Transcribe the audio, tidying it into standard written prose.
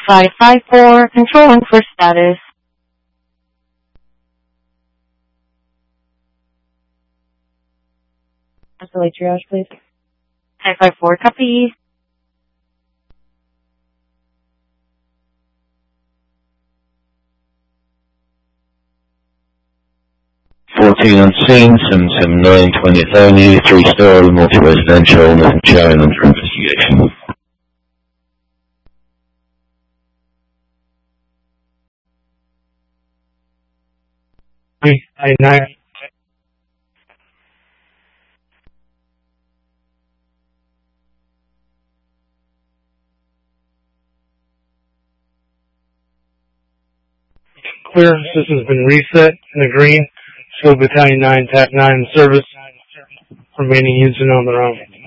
554, controlling for status. Escalate triage, please. 554, copy. On scene, 779 20th Avenue, 3-star, multi-residential, nothing showing under investigation. I-9. Clear, system's been reset in the green. Show Battalion 9, TAC 9 service. Remaining units on their own.